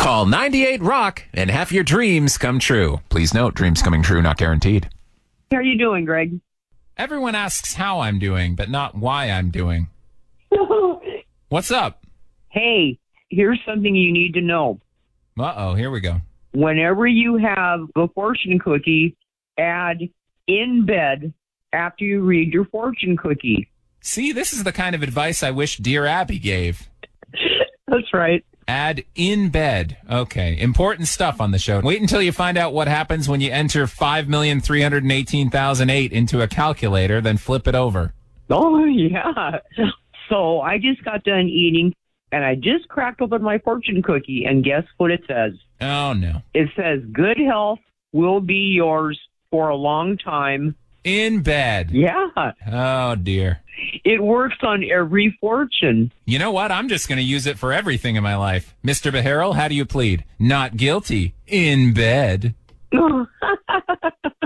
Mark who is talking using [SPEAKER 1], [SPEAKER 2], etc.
[SPEAKER 1] Call 98 Rock and have your dreams come true. Please note, dreams coming true not guaranteed.
[SPEAKER 2] How are you doing, Greg?
[SPEAKER 1] Everyone asks how I'm doing, but not why I'm doing. What's up?
[SPEAKER 2] Hey, here's something you need to know.
[SPEAKER 1] Uh-oh, here we go.
[SPEAKER 2] Whenever you have a fortune cookie, add in bed after you read your fortune cookie.
[SPEAKER 1] See, this is the kind of advice I wish Dear Abby gave.
[SPEAKER 2] That's right.
[SPEAKER 1] Add in bed. Okay, important stuff on the show. Wait until you find out what happens when you enter 5,318,008 into a calculator, then flip it over.
[SPEAKER 2] Oh, yeah. So I just got done eating, and I just cracked open my fortune cookie, and guess what it says?
[SPEAKER 1] Oh, no.
[SPEAKER 2] It says, good health will be yours for a long time.
[SPEAKER 1] In bed.
[SPEAKER 2] Yeah.
[SPEAKER 1] Oh, dear.
[SPEAKER 2] It works on every fortune.
[SPEAKER 1] You know what? I'm just going to use it for everything in my life. Mr. Beharrell, how do you plead? Not guilty. In bed.